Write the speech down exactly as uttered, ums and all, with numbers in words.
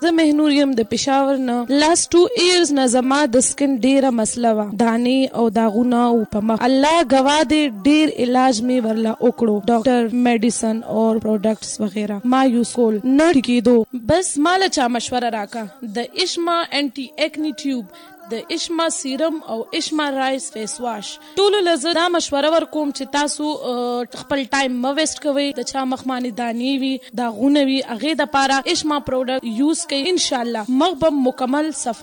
زه مهنور یم د پېښور نه. لاست ټو ایئرز نه زما د سکن ډېره مسله وه، دانې او داغونه او په مخ. الله ګواه دی ډېر علاج مې ورله وکړو، ډاکټر، میډیسن او پروډکټس وغیره ما یوز کول، نه ټیکېدو. بس ماله چا مشوره راکا د اشما انټي ایکنی ټیوب، د اشما سیرم او اشما رایس فیس واش. ټولو لزه دا مشوره ورکوم چې تاسو خپل ټایم مه ویسټ کوئ. د چا مخ باندې دانې وي، داغونه وي، هغې دپاره اشما پروډکټ یوز کوئ، انشاءالله مخ به مکمل صفا